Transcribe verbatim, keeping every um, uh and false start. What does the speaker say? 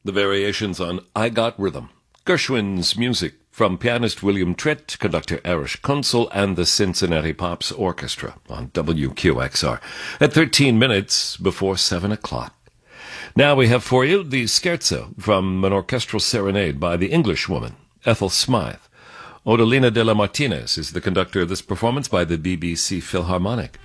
the variations on I Got Rhythm, Gershwin's music from pianist William Tritt, conductor Erich Kunzel, and the Cincinnati Pops Orchestra on W Q X R at thirteen minutes before seven o'clock. Now we have for you the scherzo from an orchestral serenade by the Englishwoman, Ethel Smythe. Odalina de la Martinez is the conductor of this performance by the B B C Philharmonic.